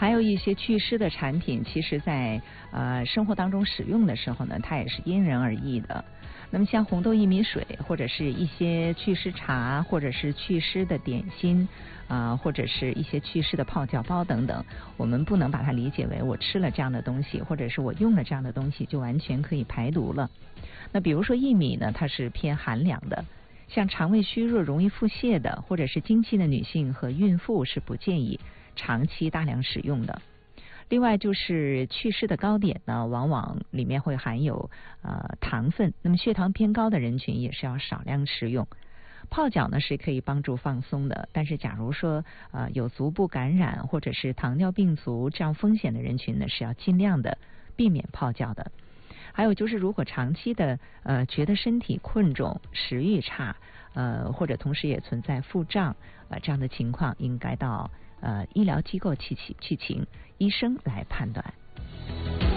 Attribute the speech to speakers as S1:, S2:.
S1: 还有一些祛湿的产品，其实在生活当中使用的时候呢，它也是因人而异的。那么像红豆薏米水，或者是一些祛湿茶，或者是祛湿的点心或者是一些祛湿的泡脚包等等，我们不能把它理解为我吃了这样的东西，或者是我用了这样的东西就完全可以排毒了。那比如说薏米呢，它是偏寒凉的，像肠胃虚弱、容易腹泻的，或者是经期的女性和孕妇是不建议长期大量使用的。另外就是祛湿的糕点呢，往往里面会含有糖分，那么血糖偏高的人群也是要少量食用。泡脚呢是可以帮助放松的，但是假如说有足部感染或者是糖尿病足这样风险的人群呢，是要尽量的避免泡脚的。还有就是如果长期的觉得身体困重、食欲差或者同时也存在腹胀这样的情况，应该到医疗机构去请医生来判断。